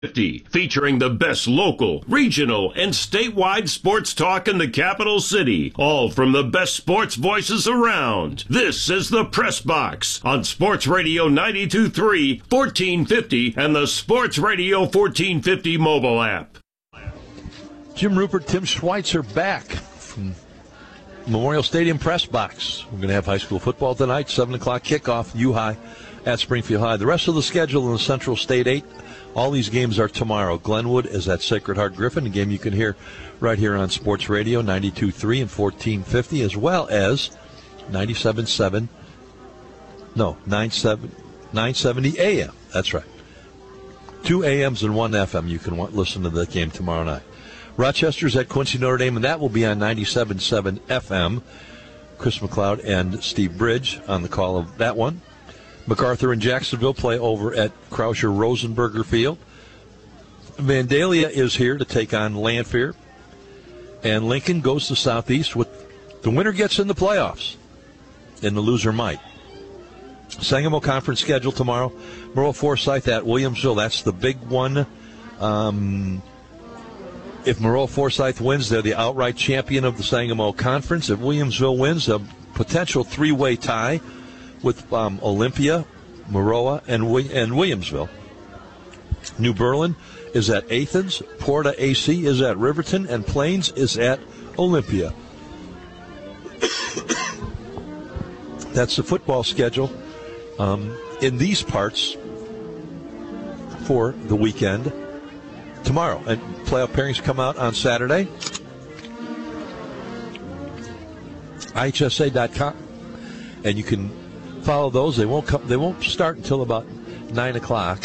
50, featuring the best local, regional, and statewide sports talk in the capital city, all from the best sports voices around. This is the Press Box on Sports Radio 92.3, 1450, and the Sports Radio 1450 mobile app. Jim Rupert, Tim Schweitzer back from Memorial Stadium Press Box. We're going to have high school football tonight, 7 o'clock kickoff, U-High at Springfield High. The rest of the schedule in the Central State 8, all these games are tomorrow. Glenwood is at Sacred Heart Griffin, a game you can hear right here on Sports Radio 92.3 and 1450, as well as 970 AM. That's right. 2 AMs and 1 FM. You can listen to the game tomorrow night. Rochester's at Quincy Notre Dame, and that will be on 97.7 FM. Chris McLeod and Steve Bridge on the call of that one. MacArthur and Jacksonville play over at Krauscher Rosenberger Field. Vandalia is here to take on Lanphier. And Lincoln goes to Southeast. With the winner gets in the playoffs, and the loser might. Sangamo Conference schedule tomorrow. Moreau Forsyth at Williamsville. That's the big one. If Moreau Forsyth wins, they're the outright champion of the Sangamo Conference. If Williamsville wins, a potential three-way tie with Olympia, Maroa, and Williamsville. New Berlin is at Athens. Porta AC is at Riverton. And Plains is at Olympia. That's the football schedule in these parts for the weekend. Tomorrow, and playoff pairings come out on Saturday. IHSA.com, and you can follow those. They won't start until about 9 o'clock.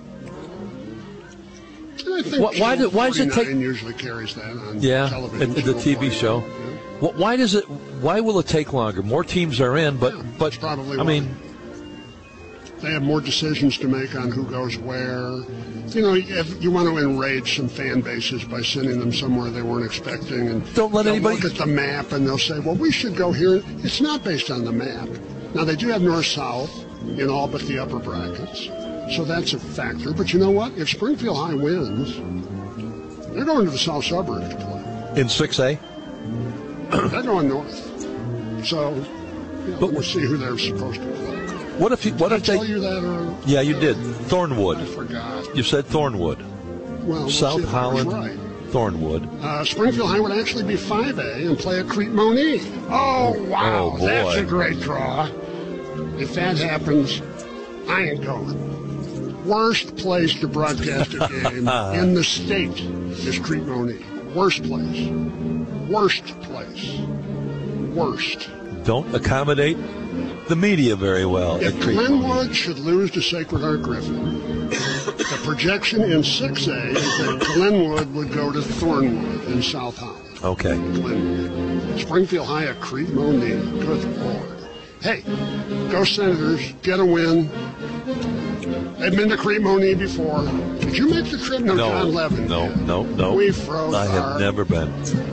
I think why does it take? Usually carries that on television. The TV show. Yeah. Why will it take longer? More teams are in, but probably I mean, they have more decisions to make on who goes where. You know, if you want to enrage some fan bases by sending them somewhere they weren't expecting, and don't let anybody look at the map and they'll say, "Well, we should go here." It's not based on the map. Now they do have north-south in all but the upper brackets, so that's a factor. But you know what? If Springfield High wins, they're going to the south suburbs to play in 6A. They're going north, so we'll see who they're supposed to play. What if Did I tell you that earlier? Yeah, you did. Thornwood. I forgot. You said Thornwood. Well, South Holland, right. Thornwood. Springfield High would actually be 5A and play at Crete Monee. Oh, wow. Oh, boy. That's a great draw. If that happens, I ain't going. Worst place to broadcast a game in the state is Crete Monee. Worst place. Worst place. Worst. Don't accommodate the media very well. If Glenwood should lose to Sacred Heart Griffin, the projection in 6A is that Glenwood would go to Thornwood in South Holland. Okay. Glenwood. Springfield High at Crete Monee. Good Lord. Hey, go Senators. Get a win. They've been to Crete Monee before. Did you make the trip? No, John Levin. No. We froze. I have never been.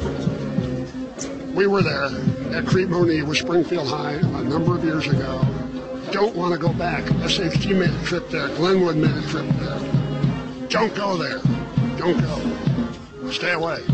We were there at Crete Monee with Springfield High a number of years ago. Don't want to go back. SHG made a trip there. Glenwood made a trip there. Don't go there. Don't go. Stay away.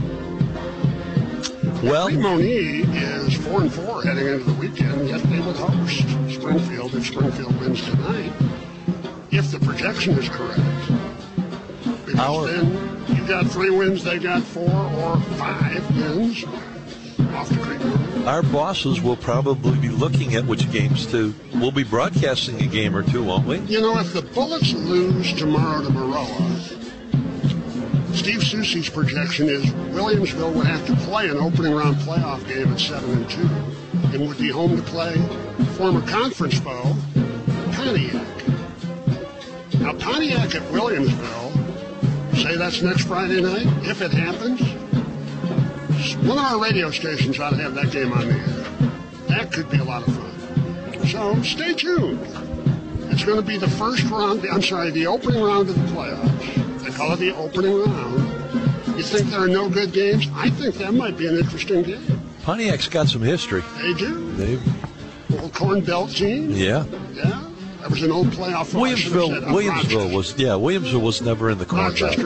Well, Crete Monee is 4-4 heading into the weekend, yet they would host Springfield if Springfield wins tonight, if the projection is correct. Because then you got 3 wins, they got 4 or 5 wins. Our bosses will probably be looking at which games to. We'll be broadcasting a game or two, won't we? You know, if the Bullets lose tomorrow to Maroa, Steve Soucy's projection is Williamsville would have to play an opening round playoff game at 7-2 and would be home to play former conference foe Pontiac. Now, Pontiac at Williamsville, say that's next Friday night, if it happens. One of our radio stations ought to have that game on the air. That could be a lot of fun. So stay tuned. It's going to be the the opening round of the playoffs. They call it the opening round. You think there are no good games? I think that might be an interesting game. Pontiac's got some history. They do. Old Corn Belt team. Yeah. Yeah. That was an old playoff. Williamsville was never in the Corn Belt. Rochester